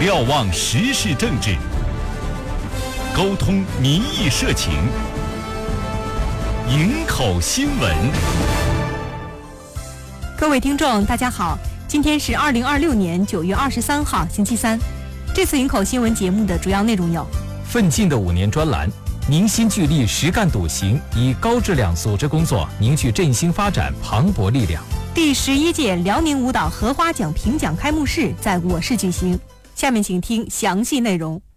瞭望时事政治，沟通民意社情，营口新闻。 各位听众大家好，今天是2026年9月23号星期三。这次营口新闻节目的主要内容有： 奋进的5年专栏，凝心聚力实干笃行，以高质量组织工作凝聚振兴发展磅礴力量。 第11届辽宁舞蹈荷花奖评奖开幕式在我市举行。下面请听详细内容。